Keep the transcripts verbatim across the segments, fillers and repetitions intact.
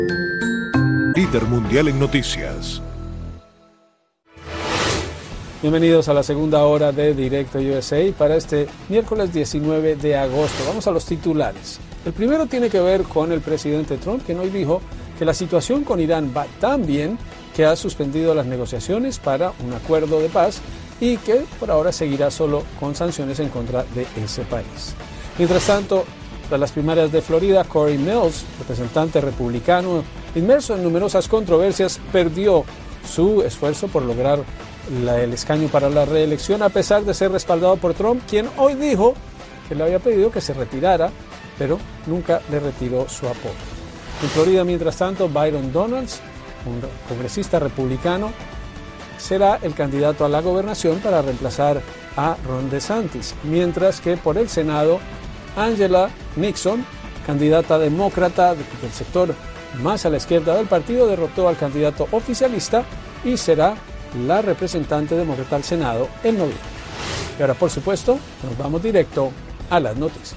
Líder mundial en noticias. Bienvenidos a la segunda hora de Directo U S A para este miércoles diecinueve de agosto. Vamos a los titulares. El primero tiene que ver con el presidente Trump, quien hoy dijo que la situación con Irán va tan bien que ha suspendido las negociaciones para un acuerdo de paz y que por ahora seguirá solo con sanciones en contra de ese país. Mientras tanto, tras las primarias de Florida, Corey Mills, representante republicano inmerso en numerosas controversias, perdió su esfuerzo por lograr la, el escaño para la reelección a pesar de ser respaldado por Trump, quien hoy dijo que le había pedido que se retirara, pero nunca le retiró su apoyo. En Florida, mientras tanto, Byron Donalds, un congresista republicano, será el candidato a la gobernación para reemplazar a Ron DeSantis, mientras que por el Senado, Angela Nixon, candidata demócrata del sector más a la izquierda del partido, derrotó al candidato oficialista y será la representante demócrata al Senado en noviembre. Y ahora, por supuesto, nos vamos directo a las noticias.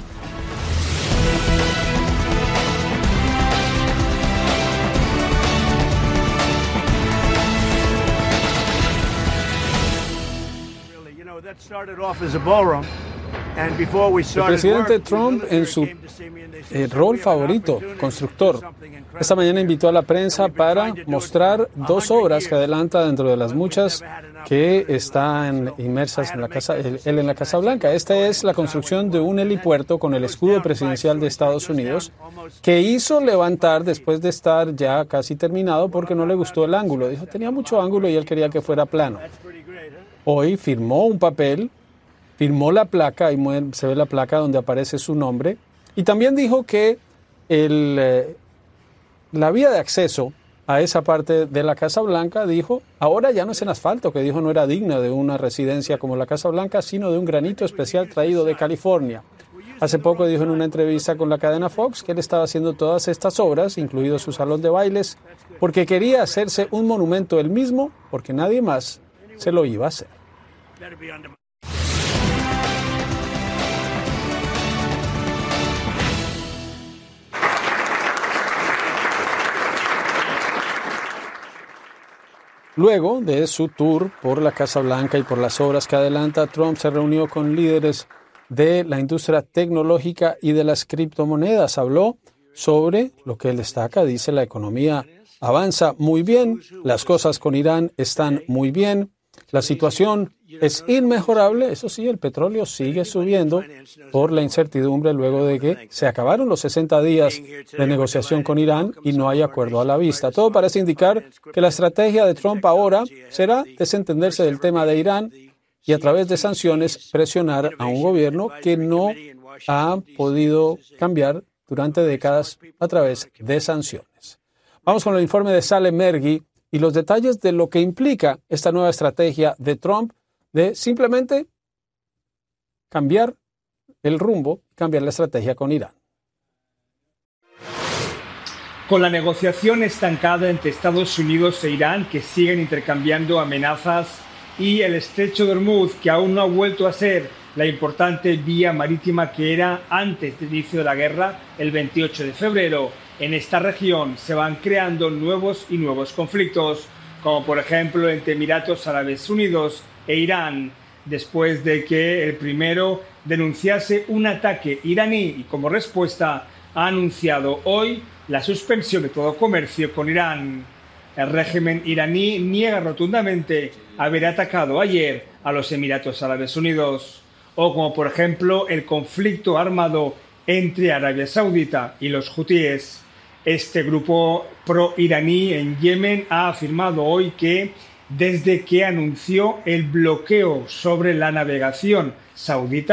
El presidente Trump, en su eh, rol favorito, constructor, esta mañana invitó a la prensa para mostrar dos obras que adelanta dentro de las muchas que están inmersas en la casa, él en la Casa Blanca. Esta es la construcción de un helipuerto con el escudo presidencial de Estados Unidos que hizo levantar después de estar ya casi terminado porque no le gustó el ángulo. Dijo, tenía mucho ángulo y él quería que fuera plano. Hoy firmó un papel, firmó la placa, ahí se ve la placa donde aparece su nombre, y también dijo que el, eh, la vía de acceso a esa parte de la Casa Blanca, dijo, ahora ya no es en asfalto, que dijo no era digna de una residencia como la Casa Blanca, sino de un granito especial traído de California. Hace poco dijo en una entrevista con la cadena Fox que él estaba haciendo todas estas obras, incluido su salón de bailes, porque quería hacerse un monumento él mismo, porque nadie más se lo iba a hacer. Luego de su tour por la Casa Blanca y por las obras que adelanta, Trump se reunió con líderes de la industria tecnológica y de las criptomonedas. Habló sobre lo que él destaca, dice la economía avanza muy bien, las cosas con Irán están muy bien, la situación es inmejorable, eso sí, el petróleo sigue subiendo por la incertidumbre luego de que se acabaron los sesenta días de negociación con Irán y no hay acuerdo a la vista. Todo parece indicar que la estrategia de Trump ahora será desentenderse del tema de Irán y a través de sanciones presionar a un gobierno que no ha podido cambiar durante décadas a través de sanciones. Vamos con el informe de Saleh Mergui y los detalles de lo que implica esta nueva estrategia de Trump de simplemente cambiar el rumbo, cambiar la estrategia con Irán. Con la negociación estancada entre Estados Unidos e Irán, que siguen intercambiando amenazas, y el estrecho de Hormuz, que aún no ha vuelto a ser la importante vía marítima que era antes del inicio de la guerra, el veintiocho de febrero, en esta región se van creando nuevos y nuevos conflictos, como por ejemplo entre Emiratos Árabes Unidos e Irán, después de que el primero denunciase un ataque iraní y como respuesta ha anunciado hoy la suspensión de todo comercio con Irán. El régimen iraní niega rotundamente haber atacado ayer a los Emiratos Árabes Unidos, o como por ejemplo el conflicto armado entre Arabia Saudita y los hutíes. Este grupo pro-iraní en Yemen ha afirmado hoy que desde que anunció el bloqueo sobre la navegación saudita